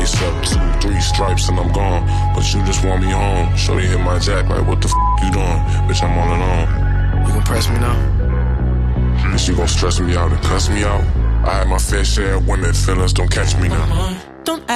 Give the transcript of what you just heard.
lace up, 2, 3 stripes and I'm gone. But you just want me home. Shorty hit my jack like, what the you doing? Bitch, I'm all alone. You gon' press me now? Bitch, you gon' stress me out and cuss me out. I had my fair share of women, feelings don't catch me now. Don't